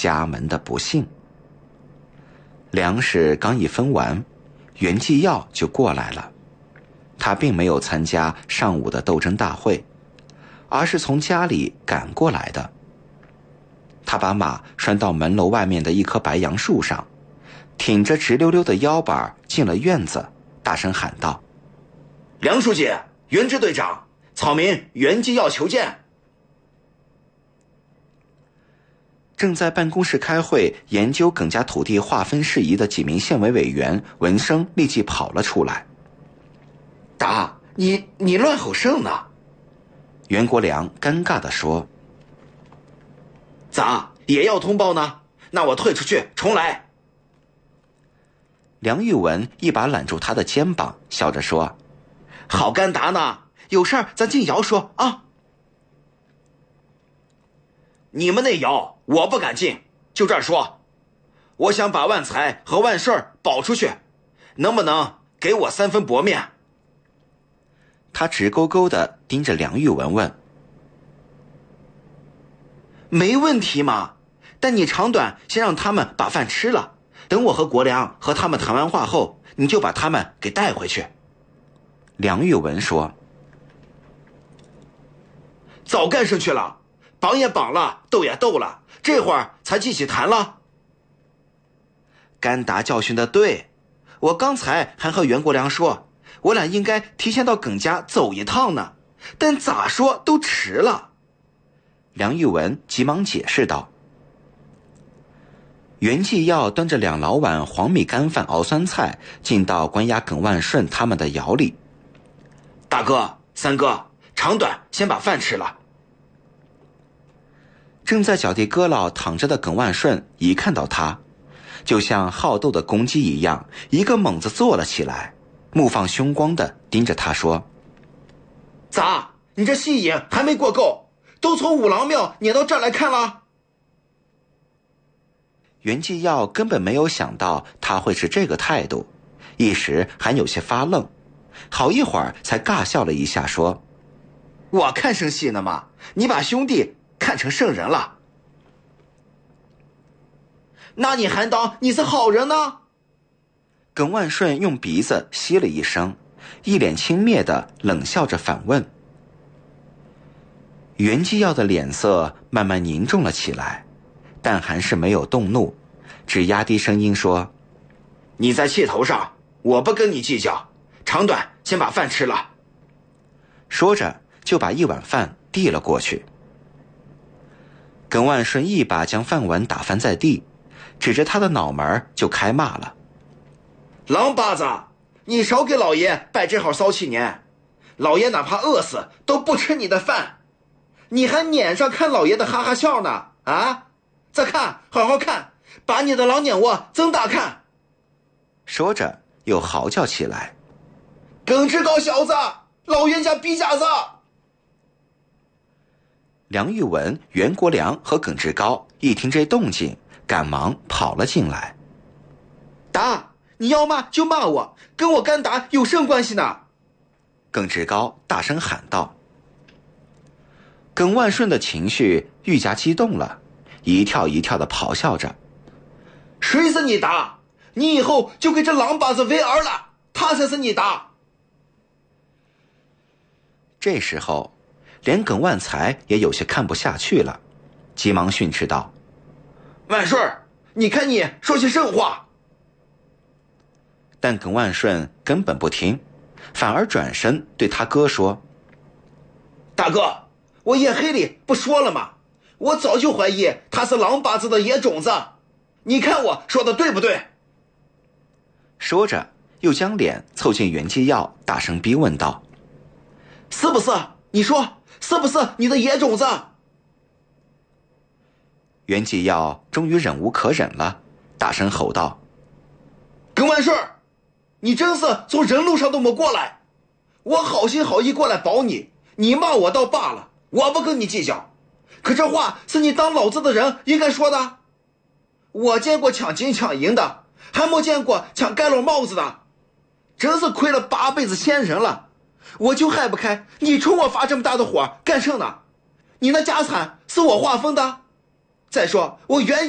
家门的不幸。粮食刚一分完，袁继耀就过来了。他并没有参加上午的斗争大会，而是从家里赶过来的。他把马拴到门楼外面的一棵白杨树上，挺着直溜溜的腰板进了院子，大声喊道： 梁书记，袁支队长，草民袁继耀求见。 正在办公室开会研究耿家土地划分事宜的几名县委委员闻声立即跑了出来。 达，你乱吼声呢？ 袁国良尴尬地说： 咋，也要通报呢？那我退出去重来。 梁玉文一把揽住他的肩膀，笑着说： 好干达呢，有事儿咱进窑说啊。你们那窑我不敢进，就这儿说，我想把万财和万顺保出去，能不能给我3分薄面？ 他直勾勾地盯着梁玉文问： 没问题嘛，但你长短先让他们把饭吃了，等我和国良和他们谈完话后，你就把他们给带回去。 梁玉文说： 早干上去了，绑也绑了，斗也斗了，这会儿才记起谈了。甘达教训的对，我刚才还和袁国良说，我俩应该提前到耿家走一趟呢，但咋说都迟了。 梁玉文急忙解释道。袁继耀端着2老碗黄米干饭熬酸菜进到关押耿万顺他们的窑里。 大哥、三哥，长短先把饭吃了。 正在脚地搁牢躺着的耿万顺一看到他，就像好斗的公鸡一样，一个猛子坐了起来，目放凶光地盯着他说： 咋，你这戏瘾还没过够，都从五郎庙撵到这儿来看了？ 袁继耀根本没有想到他会是这个态度，一时还有些发愣，好一会儿才尬笑了一下说： 我看生戏呢嘛，你把兄弟看成圣人了，那你还当你是好人呢？ 耿万顺用鼻子吸了一声，一脸轻蔑地冷笑着反问。袁继耀的脸色慢慢凝重了起来，但还是没有动怒，只压低声音说： 你在气头上，我不跟你计较，长短先把饭吃了。 说着就把一碗饭递了过去。耿万顺一把将饭碗打翻在地，指着他的脑门就开骂了： 狼八子，你少给老爷摆这号骚气年，老爷哪怕饿死都不吃你的饭，你还撵上看老爷的哈哈笑呢？啊，再看，好好看，把你的狼眼窝增大看。 说着又嚎叫起来： 耿志高小子，老冤家逼架子！ 梁玉文、袁国良和耿志高一听这动静，赶忙跑了进来。 达，你要骂就骂我，跟我干达有甚关系呢？ 耿志高大声喊道。耿万顺的情绪愈加激动了，一跳一跳地咆哮着： 谁是你达？你以后就给这狼把子为儿了，他才是你达。 这时候连耿万才也有些看不下去了，急忙训斥道： 万顺，你看你说些甚话？ 但耿万顺根本不听，反而转身对他哥说： 大哥，我夜黑里不说了吗？我早就怀疑他是狼八字的野种子，你看我说的对不对？ 说着又将脸凑近袁继耀，大声逼问道： 是不是？你说是不是你的野种子？ 袁继耀终于忍无可忍了，大声吼道： 耿万顺，你真是从人路上都没过来，我好心好意过来保你，你骂我倒罢了，我不跟你计较，可这话是你当老子的人应该说的。我见过抢金抢银的，还没见过抢盖楼帽子的，真是亏了8辈子先人了。我就害不开你冲我发这么大的火干甚呢？你那家产是我划分的，再说我原